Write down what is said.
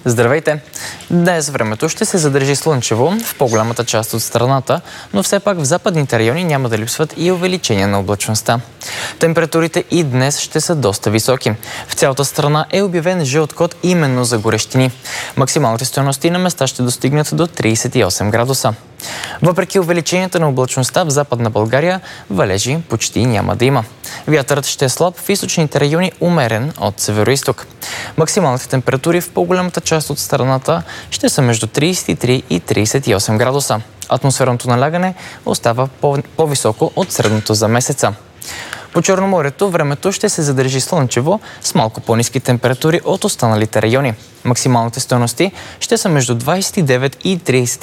Здравейте! Днес времето ще се задържи слънчево в по-голямата част от страната, но все пак в западните райони няма да липсват и увеличение на облачността. Температурите и днес ще са доста високи. В цялата страна е обявен жълт код именно за горещини. Максималните стойности на места ще достигнат до 38 градуса. Въпреки увеличението на облачността в Западна България, валежи почти няма да има. Вятърът ще е слаб, в източните райони умерен от североизток. Максималните температури в по-голямата част от страната ще са между 33 и 38 градуса. Атмосферното налягане остава по-високо от средното за месеца. По Черноморието времето ще се задържи слънчево с малко по-ниски температури от останалите райони. Максималните стойности ще са между 29 и 30